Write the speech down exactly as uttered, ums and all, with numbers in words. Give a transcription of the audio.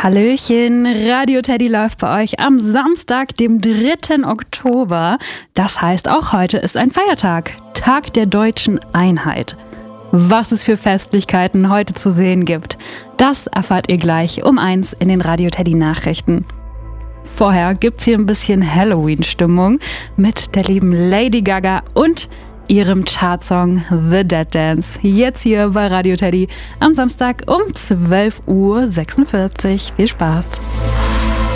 Hallöchen, Radio Teddy läuft bei euch am Samstag, dem dritten Oktober. Das heißt, auch heute ist ein Feiertag, Tag der deutschen Einheit. Was es für Festlichkeiten heute zu sehen gibt, das erfahrt ihr gleich um eins in den Radio Teddy Nachrichten. Vorher gibt's hier ein bisschen Halloween-Stimmung mit der lieben Lady Gaga und ihrem Chartsong The Dead Dance. Jetzt hier bei Radio Teddy am Samstag um zwölf Uhr sechsundvierzig. Viel Spaß!